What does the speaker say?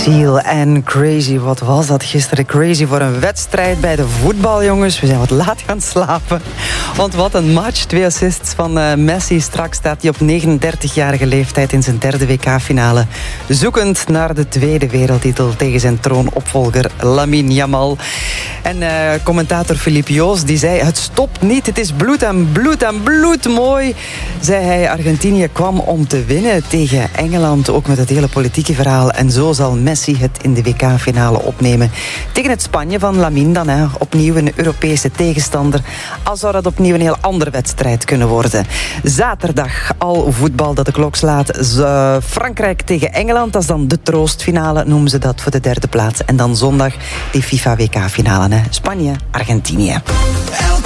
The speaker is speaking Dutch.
Seal en Crazy. Wat was dat gisteren? Crazy voor een wedstrijd bij de voetbal, jongens. We zijn wat laat gaan slapen. Want wat een match. 2 assists van Messi. Straks staat hij op 39-jarige leeftijd in zijn derde WK-finale. Zoekend naar de tweede wereldtitel tegen zijn troonopvolger Lamine Yamal. En commentator Philippe Joos die zei: het stopt niet, het is bloed en bloed en bloed mooi. Zei hij, Argentinië kwam om te winnen tegen Engeland. Ook met het hele politieke verhaal. En zo zal Messi het in de WK-finale opnemen. Tegen het Spanje van Lamine dan. Opnieuw een Europese tegenstander. Al zou dat opnieuw een heel andere wedstrijd kunnen worden. Zaterdag al voetbal dat de klok slaat. Frankrijk tegen Engeland. Dat is dan de troostfinale, noemen ze dat, voor de derde plaats. En dan zondag die FIFA WK-finale. Spanje, Argentinië.